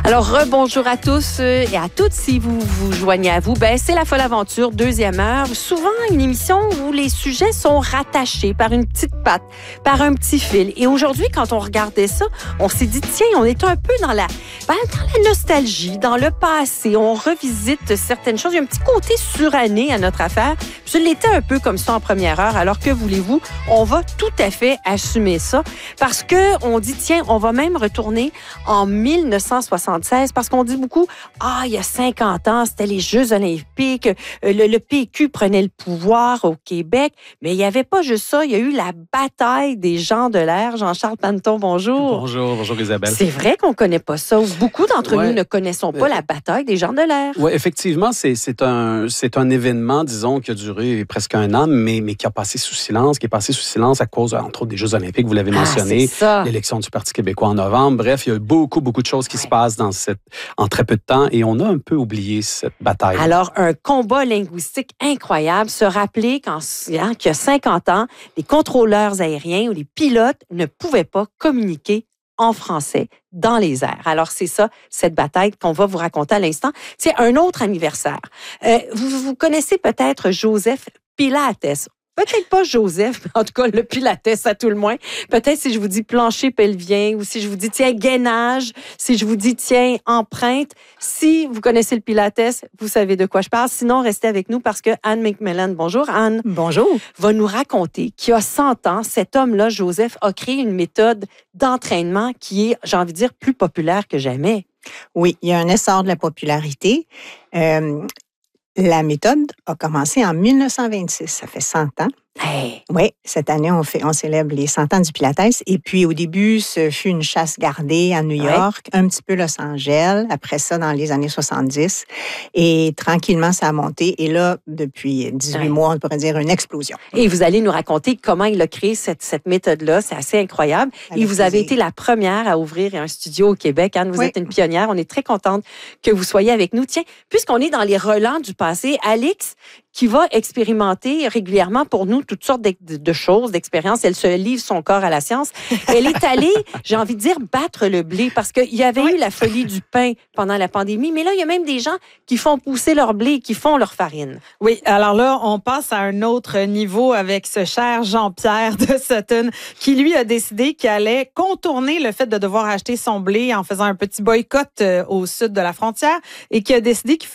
Alors, rebonjour à tous et à toutes si vous vous joignez à vous. C'est La Folle Aventure, deuxième heure. Souvent, une émission où les sujets sont rattachés par une petite patte, par un petit fil. Et aujourd'hui, quand on regardait ça, on s'est dit, tiens, on est un peu dans la nostalgie, dans le passé. On revisite certaines choses. Il y a un petit côté suranné à notre affaire. Je l'étais un peu comme ça en première heure. Alors que voulez-vous, on va tout à fait assumer ça parce que on dit, tiens, on va même retourner en 1976 parce qu'on dit beaucoup, il y a 50 ans, c'était les Jeux olympiques, le PQ prenait le pouvoir au Québec, mais il n'y avait pas juste ça, il y a eu la bataille des gens de l'air. Jean-Charles Panneton, bonjour. Bonjour Isabelle. C'est vrai qu'on ne connaît pas ça. Beaucoup d'entre nous ne connaissons pas la bataille des gens de l'air. Oui, effectivement, c'est un événement, disons, qui a duré presque un an, mais qui a passé sous silence, à cause, entre autres, des Jeux olympiques, vous l'avez mentionné, l'élection du Parti québécois en novembre. Bref, il y a beaucoup de choses qui se passent en très peu de temps et on a un peu oublié cette bataille. Alors, un combat linguistique incroyable, se rappeler qu'il y a 50 ans, les contrôleurs aériens ou les pilotes ne pouvaient pas communiquer en français dans les airs. Alors, c'est ça, cette bataille qu'on va vous raconter à l'instant. C'est un autre anniversaire. Vous connaissez peut-être Joseph Pilates. Peut-être pas Joseph, mais en tout cas, le Pilates à tout le moins. Peut-être si je vous dis plancher pelvien ou si je vous dis, tiens, gainage, si je vous dis, tiens, empreinte. Si vous connaissez le Pilates, vous savez de quoi je parle. Sinon, restez avec nous parce que Anne McMillan, bonjour Anne. Bonjour. Va nous raconter qu'il y a 100 ans, cet homme-là, Joseph, a créé une méthode d'entraînement qui est, j'ai envie de dire, plus populaire que jamais. Oui, il y a un essor de la popularité. La méthode a commencé en 1926, ça fait 100 ans. Hey. Oui, cette année, on célèbre les 100 ans du Pilates. Et puis, au début, ce fut une chasse gardée à New York, un petit peu Los Angeles, après ça, dans les années 70. Et tranquillement, ça a monté. Et là, depuis 18 mois, on pourrait dire une explosion. Et vous allez nous raconter comment il a créé cette méthode-là. C'est assez incroyable. Et vous avez été la première à ouvrir un studio au Québec. Anne, vous êtes une pionnière. On est très contente que vous soyez avec nous. Tiens, puisqu'on est dans les relents du passé, Alix, qui va expérimenter régulièrement pour nous toutes sortes de choses, d'expériences. Elle se livre son corps à la science. Elle est allée, j'ai envie de dire, battre le blé parce qu'il y avait eu la folie du pain pendant la pandémie. Mais là, il y a même des gens qui font pousser leur blé, qui font leur farine. Oui, alors là, on passe à un autre niveau avec ce cher Jean-Pierre de Sutton qui, lui, a décidé qu'il allait contourner le fait de devoir acheter son blé en faisant un petit boycott au sud de la frontière et qui a décidé qu'il